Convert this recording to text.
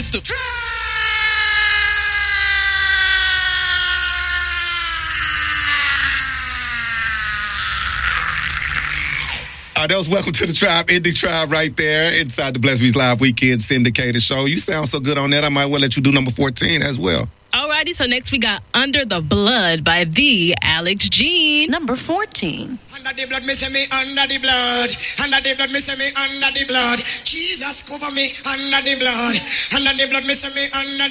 is to... That was Welcome to the Tribe, Indie Tribe right there inside the Blessed Beats Live Weekend Syndicated Show. You sound so good on that, I might well let you do number 14 as well. Alrighty, so next we got Under the Blood by the Alex Jean. Number 14. Under the blood, me say me under the blood. Under the blood, me say me under the blood. Jesus cover me under the blood. Under the blood, me say me under